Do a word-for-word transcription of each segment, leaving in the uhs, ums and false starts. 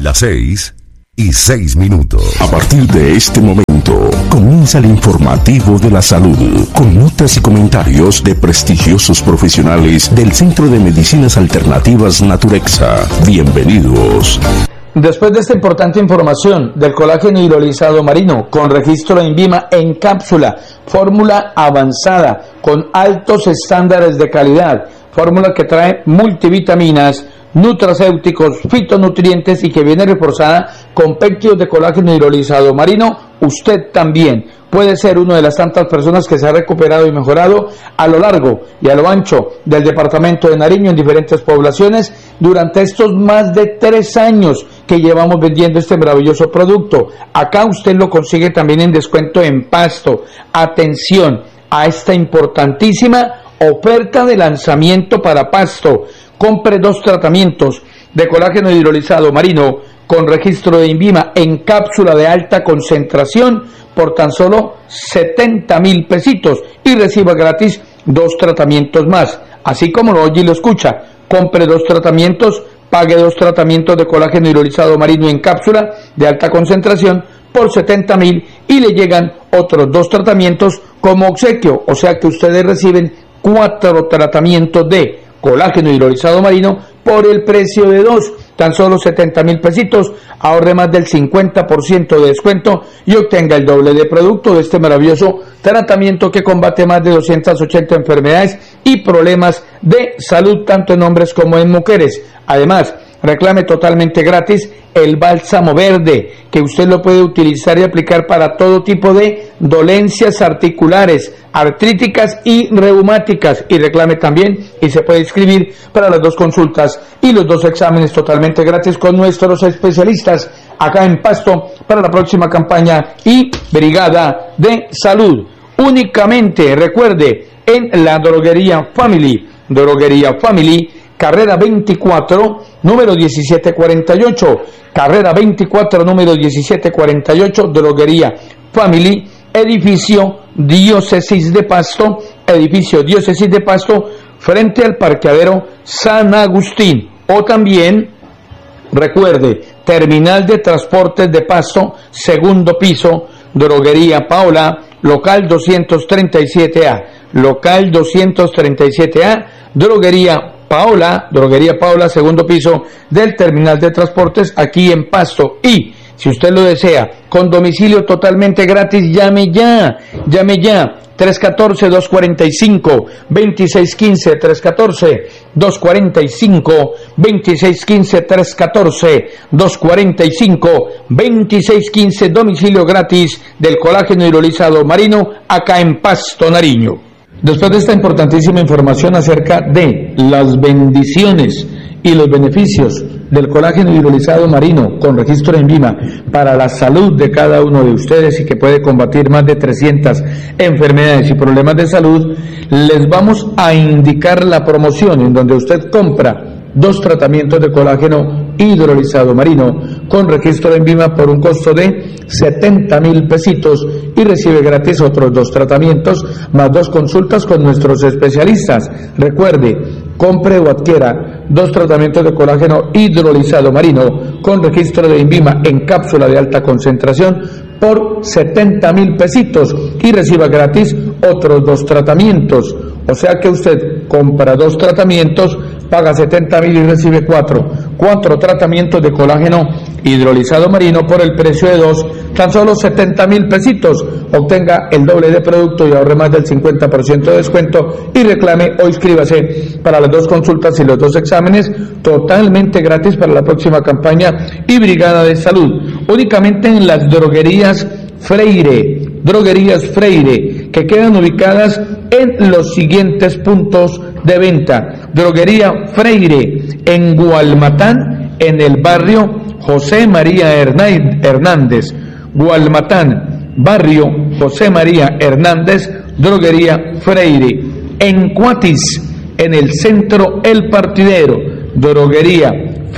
Las seis y seis minutos. A partir de este momento, comienza el informativo de la salud, con notas y comentarios de prestigiosos profesionales del Centro de Medicinas Alternativas Naturexa. Bienvenidos. Después de esta importante información del colágeno hidrolizado marino con registro de INVIMA en cápsula, fórmula avanzada con altos estándares de calidad, fórmula que trae multivitaminas, nutracéuticos, fitonutrientes y que viene reforzada con péptidos de colágeno hidrolizado marino, usted también puede ser una de las tantas personas que se ha recuperado y mejorado a lo largo y a lo ancho del departamento de Nariño en diferentes poblaciones durante estos más de tres años que llevamos vendiendo este maravilloso producto. Acá usted lo consigue también en descuento en Pasto. Atención a esta importantísima oferta de lanzamiento para Pasto. Compre dos tratamientos de colágeno hidrolizado marino con registro de INVIMA en cápsula de alta concentración por tan solo setenta mil pesitos y reciba gratis dos tratamientos más. Así como lo oye y lo escucha, compre dos tratamientos, pague dos tratamientos de colágeno hidrolizado marino en cápsula de alta concentración por setenta mil y le llegan otros dos tratamientos como obsequio, o sea que ustedes reciben cuatro tratamientos de colágeno hidrolizado marino por el precio de dos, tan solo setenta mil pesitos, ahorre más del cincuenta por ciento de descuento y obtenga el doble de producto de este maravilloso tratamiento que combate más de doscientas ochenta enfermedades y problemas de salud tanto en hombres como en mujeres. Además, reclame totalmente gratis el bálsamo verde, que usted lo puede utilizar y aplicar para todo tipo de dolencias articulares, artríticas y reumáticas, y reclame también y se puede inscribir para las dos consultas y los dos exámenes totalmente gratis con nuestros especialistas acá en Pasto para la próxima campaña y brigada de salud. Únicamente recuerde en la droguería Family, droguería Family, carrera veinticuatro, número diecisiete cuarenta y ocho, carrera veinticuatro, número diecisiete cuarenta y ocho, droguería Family, edificio Diócesis de Pasto, edificio Diócesis de Pasto, frente al parqueadero San Agustín. O también, recuerde, terminal de transportes de Pasto, segundo piso, droguería Paola, local doscientos treinta y siete A, local doscientos treinta y siete A, droguería Paola, droguería Paola, segundo piso del terminal de transportes aquí en Pasto. Y si usted lo desea, con domicilio totalmente gratis, llame ya, llame ya, tres uno cuatro, dos cuatro cinco, dos seis uno cinco, tres uno cuatro, dos cuatro cinco, dos seis uno cinco, tres uno cuatro, dos cuatro cinco, dos seis uno cinco, domicilio gratis del colágeno hidrolizado marino acá en Pasto, Nariño. Después de esta importantísima información acerca de las bendiciones y los beneficios del colágeno hidrolizado marino con registro de INVIMA para la salud de cada uno de ustedes y que puede combatir más de trescientas enfermedades y problemas de salud, les vamos a indicar la promoción en donde usted compra dos tratamientos de colágeno hidrolizado marino con registro de INVIMA por un costo de setenta mil pesitos y recibe gratis otros dos tratamientos más dos consultas con nuestros especialistas. Recuerde, compre o adquiera dos tratamientos de colágeno hidrolizado marino con registro de INVIMA en cápsula de alta concentración por setenta mil pesitos y reciba gratis otros dos tratamientos. O sea que usted compra dos tratamientos, paga setenta mil y recibe cuatro. Cuatro tratamientos de colágeno hidrolizado marino por el precio de dos, tan solo setenta mil pesitos. Obtenga el doble de producto y ahorre más del cincuenta por ciento de descuento y reclame o inscríbase para las dos consultas y los dos exámenes totalmente gratis para la próxima campaña y brigada de salud. Únicamente en las droguerías Freire, droguerías Freire, que quedan ubicadas en los siguientes puntos de venta. Droguería Freire en Gualmatán, en el barrio José María Hernández. Gualmatán, barrio José María Hernández, droguería Freire. En Cuatis, en el centro El Partidero, droguería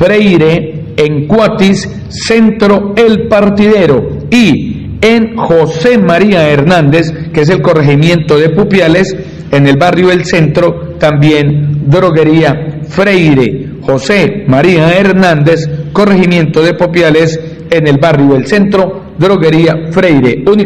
Freire en Cuatis, centro El Partidero. Y en José María Hernández, que es el corregimiento de Pupiales, en el barrio El Centro, también droguería Freire. José María Hernández, corregimiento de Popiales, en el barrio del Centro, droguería Freire. Único